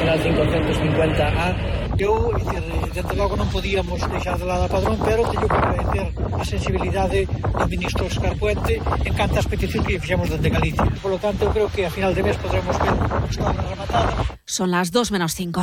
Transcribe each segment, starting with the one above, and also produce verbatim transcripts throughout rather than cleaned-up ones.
Terminal cincocentos cincuenta A. Eu, desde logo, non podíamos deixar de lado a Padrón, pero teño que agradecer a sensibilidade do ministro Óscar Puente en canto ás peticións que fixemos desde Galicia. Por lo tanto, eu creo que a final de mes podremos ver esta obra rematada. Son las dos menos cinco.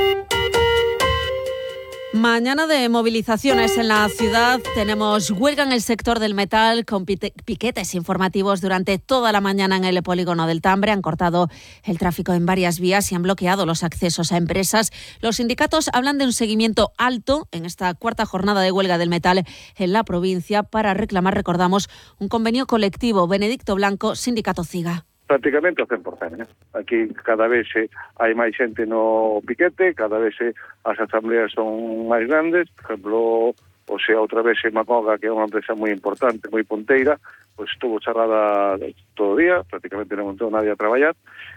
Mañana de movilizaciones en la ciudad. Tenemos huelga en el sector del metal con piquetes informativos durante toda la mañana en el polígono del Tambre. Han cortado el tráfico en varias vías y han bloqueado los accesos a empresas. Los sindicatos hablan de un seguimiento alto en esta cuarta jornada de huelga del metal en la provincia para reclamar, recordamos, un convenio colectivo. Benedicto Blanco, Sindicato CIGA. Prácticamente ao cen por cen, né? Aquí cada vez hai máis xente no piquete, cada vez as asambleas son máis grandes. Por exemplo, o sea, outra vez Macoga, que é unha empresa moi importante, moi punteira, pois estuvo charrada todo o día, prácticamente non montou nadie a traballar,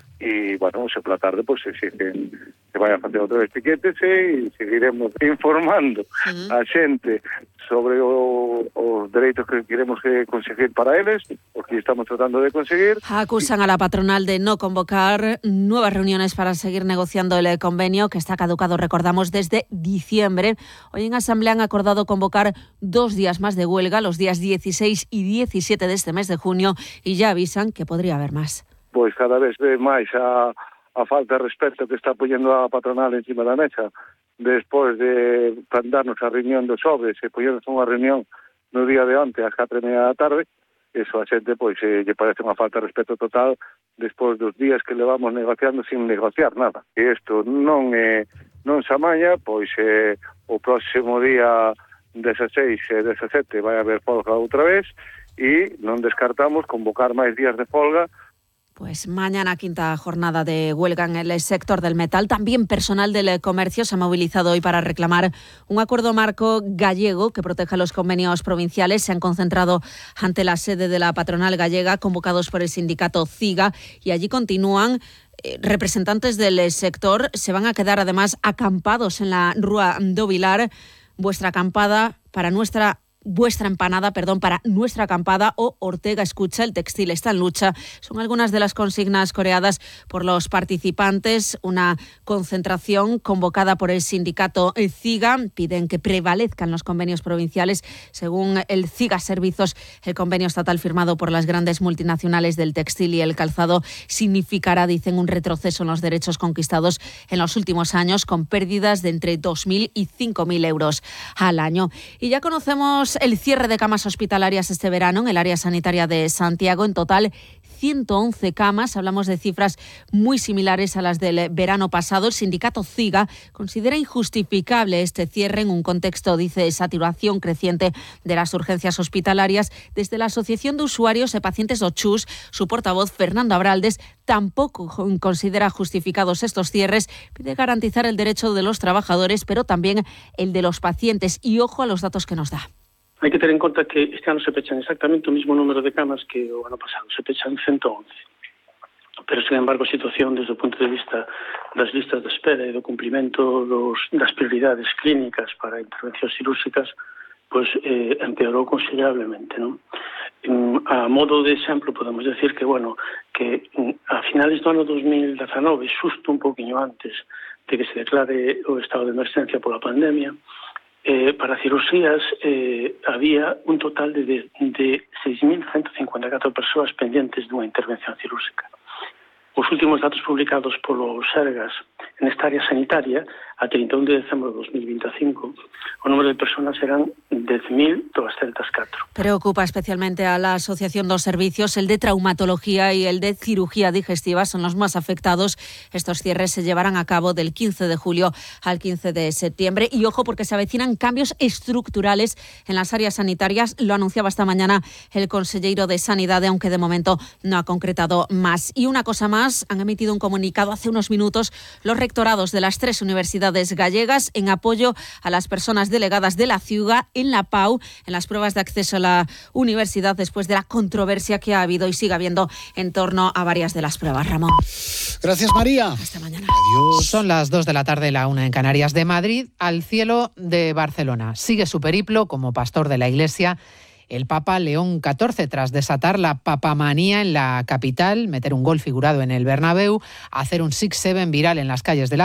e, bueno, se pola tarde, pois, se exigen que vayan a facer outra vez piquetes e seguiremos informando uh-huh. a xente sobre o, os dereitos que queremos que conseguir para eles, o que estamos tratando de conseguir. Acusan a la patronal de no convocar nuevas reuniones para seguir negociando el convenio, que está caducado, recordamos, desde diciembre. Hoy en Asamblea han acordado convocar dos días más de huelga, los días dieciséis y diecisiete de este mes de junio, y ya avisan que podría haber más. Pois cada vez ve máis a, a falta de respeto que está poñendo a patronal encima da mesa despois de darnos a reunión dos sobres e poñernos unha reunión no día de onte ás catro e media da tarde. Eso a xente pois eh, lle parece unha falta de respeto total despois dos días que levamos negociando sin negociar nada. E isto non é, non se amaña, pois eh, o próximo día dezasseis e dezasete vai haber folga outra vez e non descartamos convocar máis días de folga. Pues mañana quinta jornada de huelga en el sector del metal. También personal del comercio se ha movilizado hoy para reclamar un acuerdo marco gallego que proteja los convenios provinciales. Se han concentrado ante la sede de la patronal gallega, convocados por el sindicato CIGA, y allí continúan. Eh, representantes del sector se van a quedar además acampados en la Rúa do Vilar. Vuestra acampada para nuestra Vuestra empanada, perdón, para nuestra acampada, o Ortega escucha, el textil está en lucha. Son algunas de las consignas coreadas por los participantes. Una concentración convocada por el sindicato CIGA. Piden que prevalezcan los convenios provinciales. Según el CIGA Servicios, el convenio estatal firmado por las grandes multinacionales del textil y el calzado significará, dicen, un retroceso en los derechos conquistados en los últimos años, con pérdidas de entre dos mil y cinco mil euros al año. Y ya conocemos el cierre de camas hospitalarias este verano en el área sanitaria de Santiago. En total, ciento once camas. Hablamos de cifras muy similares a las del verano pasado. El sindicato CIGA considera injustificable este cierre en un contexto, dice, de saturación creciente de las urgencias hospitalarias. Desde la Asociación de Usuarios de Pacientes O C H U S, su portavoz, Fernando Abraldes, tampoco considera justificados estos cierres. Pide garantizar el derecho de los trabajadores, pero también el de los pacientes. Y ojo a los datos que nos da. Hai que ter en conta que este ano se pechan exactamente o mismo número de camas que o ano pasado, se pechan ciento once. Pero, sin embargo, a situación desde o punto de vista das listas de espera e do cumprimento dos, das prioridades clínicas para intervencións cirúrxicas, pois eh, empeorou considerablemente, non? A modo de exemplo, podemos decir que, bueno, que a finales do ano dos mil dezanove, xusto un poquinho antes de que se declare o estado de emergencia pola pandemia, Eh, para cirurxías eh, había un total de, de, de seis mil ciento cincuenta e catro persoas pendentes dunha intervención cirúrxica. Os últimos datos publicados polo Sergas nesta área sanitaria, a trinta e un de decembro de dos mil veinticinco, o número de personas eran dez mil doscientos catro. Preocupa especialmente a la Asociación dos Servicios. El de traumatología y el de cirugía digestiva son los más afectados. Estos cierres se llevarán a cabo del quince de julio al quince de septiembre. Y ojo, porque se avecinan cambios estructurales en las áreas sanitarias. Lo anunciaba esta mañana el consejero de Sanidad, aunque de momento no ha concretado más. Y una cosa más, han emitido un comunicado hace unos minutos los rectorados de las tres universidades gallegas en apoyo a las personas delegadas de la CIUGA en la P A U en las pruebas de acceso a la universidad después de la controversia que ha habido y sigue habiendo en torno a varias de las pruebas. Ramón. Gracias, María. Hasta mañana. Adiós. Son las dos de la tarde, la una en Canarias. De Madrid al cielo de Barcelona. Sigue su periplo como pastor de la Iglesia el Papa León catorce, tras desatar la papamanía en la capital, meter un gol figurado en el Bernabéu, hacer un six seven viral en las calles de la